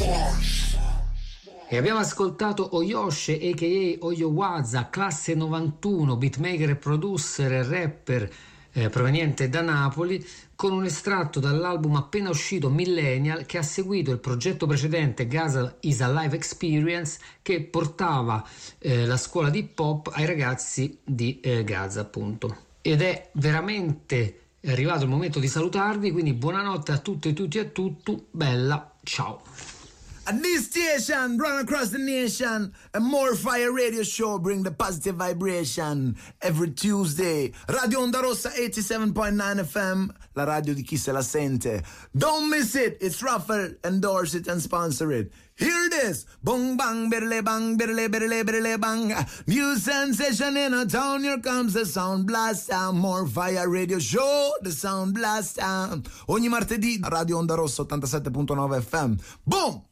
E abbiamo ascoltato Oyoshe a.k.a. Oyowaza, classe 91, beatmaker e producer e rapper proveniente da Napoli, con un estratto dall'album appena uscito Millennial, che ha seguito il progetto precedente Gaza is a Live Experience, che portava la scuola di hip hop ai ragazzi di Gaza, appunto. Ed è veramente arrivato il momento di salutarvi, quindi buonanotte a tutte e tutti e a tutti, bella, ciao. At this station, run across the nation, a More Fire radio show bring the positive vibration every Tuesday. Radio Onda Rossa 87.9 FM, la radio di chi se la sente. Don't miss it, it's Raffle, endorse it and sponsor it. Hear this, bong bang, birle bang, birle birle birle bang. New sensation in a town, here comes the sound blast down. More Fire radio show, the sound blast down. Ogni martedì, Radio Onda Rossa 87.9 FM. Boom!